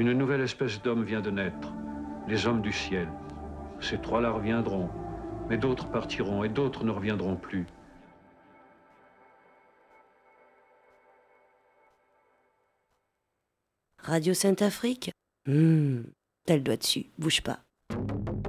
Une nouvelle espèce d'homme vient de naître, les hommes du ciel. Ces trois-là reviendront, mais d'autres partiront et d'autres ne reviendront plus. Radio Sainte-Afrique. T'as le doigt dessus, bouge pas.